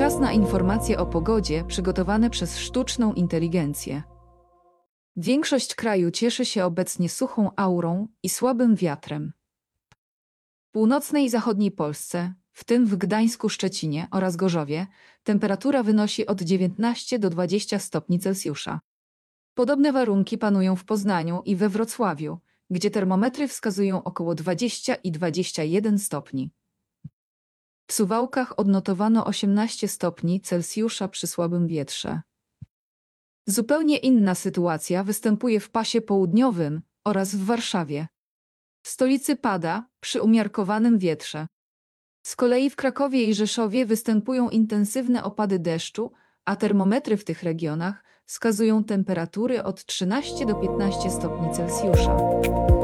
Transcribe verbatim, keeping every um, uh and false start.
Czas na informacje o pogodzie przygotowane przez sztuczną inteligencję. Większość kraju cieszy się obecnie suchą aurą i słabym wiatrem. W północnej i zachodniej Polsce, w tym w Gdańsku, Szczecinie oraz Gorzowie, temperatura wynosi od dziewiętnastu do dwudziestu stopni Celsjusza. Podobne warunki panują w Poznaniu i we Wrocławiu, gdzie termometry wskazują około dwadzieścia i dwadzieścia jeden stopni. W Suwałkach odnotowano osiemnaście stopni Celsjusza przy słabym wietrze. Zupełnie inna sytuacja występuje w pasie południowym oraz w Warszawie. W stolicy pada przy umiarkowanym wietrze. Z kolei w Krakowie i Rzeszowie występują intensywne opady deszczu, a termometry w tych regionach wskazują temperatury od trzynastu do piętnastu stopni Celsjusza.